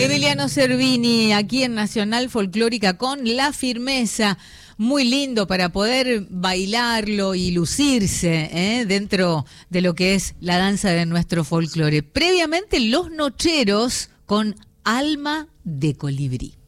Emiliano Cervini, aquí en Nacional Folclórica, con La Firmeza. Muy lindo para poder bailarlo y lucirse dentro de lo que es la danza de nuestro folclore. Previamente, Los Nocheros con Alma de Colibrí.